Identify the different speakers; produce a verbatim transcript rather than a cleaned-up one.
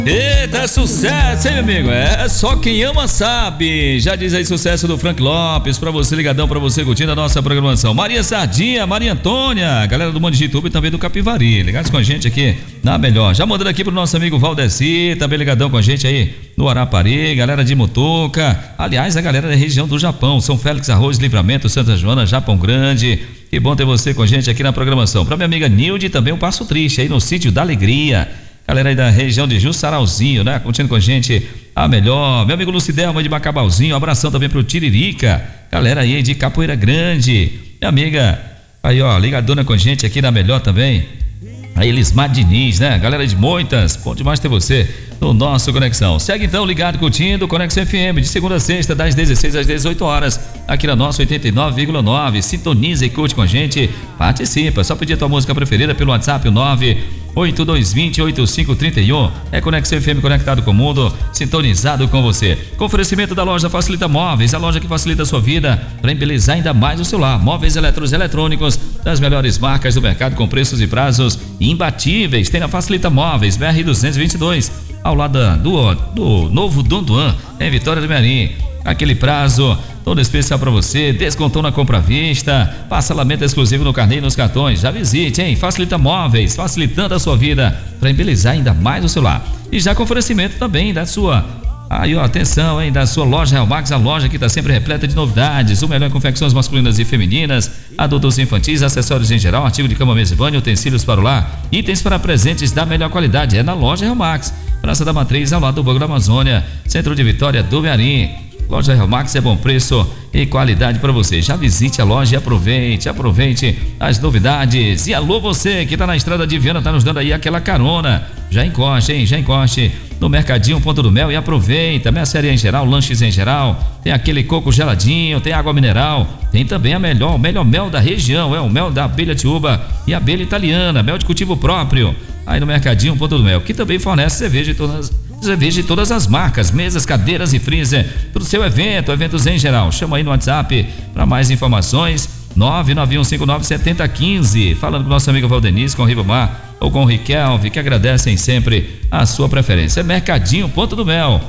Speaker 1: Eita, sucesso, hein, meu amigo? É, só quem ama sabe. Já diz aí sucesso do Frank Lopes, pra você ligadão, pra você curtindo a nossa programação. Maria Sardinha, Maria Antônia, galera do Mundo de YouTube e também do Capivari, ligados com a gente aqui na melhor. Já mandando aqui pro nosso amigo Valdeci, também ligadão com a gente aí no Arapari, galera de Mutuca, aliás, a galera da região do Japão, São Félix, Arroz, Livramento, Santa Joana, Japão Grande. Que bom ter você com a gente aqui na programação. Pra minha amiga Nilde, também um Passo Triste aí no Sítio da Alegria. Galera aí da região de Jussarauzinho, né? Curtindo com a gente a melhor. Meu amigo Lucidelma de Macabauzinho, um abração também pro Tiririca. Galera aí de Capoeira Grande. Minha amiga, aí ó, ligadona com a gente aqui na melhor também. A Elismar Diniz, né? Galera de Moitas, bom demais ter você no nosso Conexão. Segue então ligado, curtindo Conexão F M de segunda a sexta, das dezesseis às dezoito horas, aqui na nossa oitenta e nove vírgula nove. Sintoniza e curte com a gente, participa. Só pedir a tua música preferida pelo WhatsApp, o nove oito dois dois zero oito cinco três um. É Conexão F M conectado com o mundo, sintonizado com você. Com oferecimento da loja Facilita Móveis, a loja que facilita a sua vida para embelezar ainda mais o seu lar. Móveis eletros eletrônicos das melhores marcas do mercado com preços e prazos imbatíveis. Tem na Facilita Móveis, B R duzentos e vinte e dois, ao lado do, do novo Dondoan, em Vitória do Mearim. Aquele prazo todo especial para você, descontão na compra à vista, parcelamento exclusivo no carnê e nos cartões. Já visite, hein? Facilita Móveis, facilitando a sua vida para embelezar ainda mais o seu lar. E já com oferecimento também da sua, aí ó, atenção, hein? Da sua loja Real Max, a loja que está sempre repleta de novidades, o melhor em confecções masculinas e femininas, adultos e infantis, acessórios em geral, artigo de cama, mesa e banho, utensílios para o lar, itens para presentes da melhor qualidade. É na loja Real Max, Praça da Matriz, ao lado do Banco da Amazônia, centro de Vitória do Mearim. Loja Real Max é bom preço e qualidade para você. Já visite a loja e aproveite, aproveite as novidades. E alô, você que tá na estrada de Viana, tá nos dando aí aquela carona. Já encoste, hein? Já encoste no Mercadinho Ponto do Mel e aproveita. Mercearia em geral, lanches em geral. Tem aquele coco geladinho, tem água mineral. Tem também a melhor, o melhor mel da região. É o mel da abelha tiúba e abelha italiana, mel de cultivo próprio. Aí no Mercadinho Ponto do Mel, que também fornece cerveja e todas Cerveja de todas as marcas, mesas, cadeiras e freezer para o seu evento, eventos em geral. Chama aí no WhatsApp para mais informações, nove nove um cinco nove sete zero um cinco. Falando com o nosso amigo Valdeniz, com o Ribamar ou com o Riquelme, que agradecem sempre a sua preferência. Mercadinho Ponto do Mel,